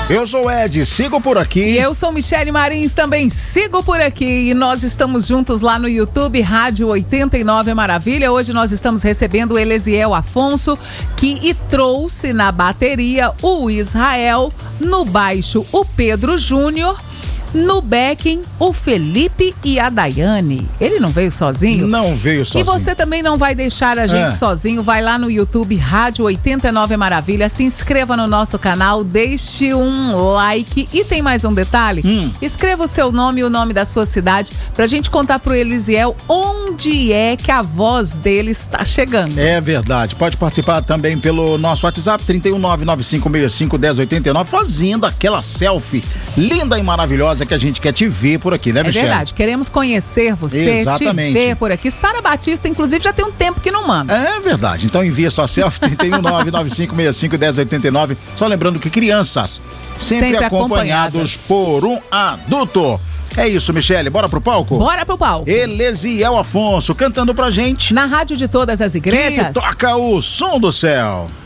Eu sou o Ed, sigo por aqui. E eu sou Michele Marins, também sigo por aqui. E nós estamos juntos lá no YouTube, Rádio 89 Maravilha. Hoje nós estamos recebendo o Elesiel Afonso, que trouxe na bateria o Israel, no baixo o Pedro Júnior, no backing o Felipe e a Daiane. Ele não veio sozinho? Não veio sozinho. E você também não vai deixar a gente sozinho. Vai lá no YouTube, Rádio 89 Maravilha, se inscreva no nosso canal, deixe um like. E tem mais um detalhe? Escreva o seu nome e o nome da sua cidade pra gente contar pro Elisiel onde é que a voz dele está chegando. É verdade. Pode participar também pelo nosso WhatsApp, 31995651089, fazendo aquela selfie linda e maravilhosa que a gente quer te ver por aqui, né, Michele? É verdade, queremos conhecer você, exatamente, te ver por aqui. Sara Batista, inclusive, já tem um tempo que não manda. É verdade, então envia sua selfie, 31995651089. Só lembrando que crianças sempre acompanhados por um adulto. É isso, Michele, bora pro palco? Bora pro palco. Elesiel Afonso cantando pra gente na rádio de todas as igrejas, que toca o som do céu.